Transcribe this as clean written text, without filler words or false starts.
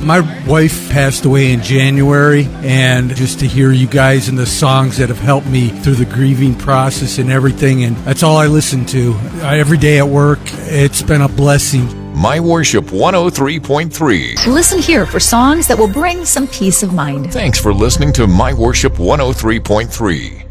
My wife passed away in January, and just to hear you guys and the songs that have helped me through the grieving process and everything, and that's all I listen to every day at work. It's been a blessing. My Worship 103.3. Listen here for songs that will bring some peace of mind. Thanks for listening to My Worship 103.3.